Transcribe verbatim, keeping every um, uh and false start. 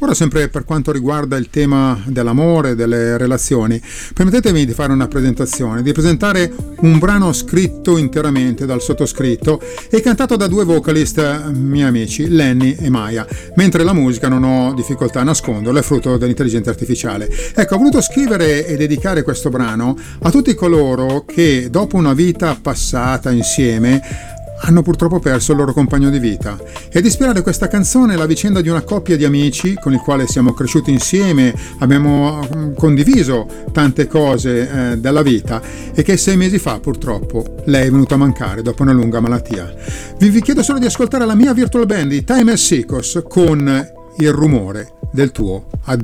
Ora, sempre per quanto riguarda il tema dell'amore, delle relazioni, permettetemi di fare una presentazione, di presentare un brano scritto interamente dal sottoscritto e cantato da due vocalist miei amici, Lenny e Maya, mentre la musica, non ho difficoltà a nasconderlo, è frutto dell'intelligenza artificiale. Ecco, ho voluto scrivere e dedicare questo brano a tutti coloro che dopo una vita passata insieme hanno purtroppo perso il loro compagno di vita, e ad ispirare questa canzone la vicenda di una coppia di amici con il quale siamo cresciuti insieme, abbiamo condiviso tante cose eh, della vita, e che sei mesi fa purtroppo lei è venuta a mancare dopo una lunga malattia. Vi, vi chiedo solo di ascoltare la mia virtual band, i Timeless Seekers, con Il rumore del tuo addio.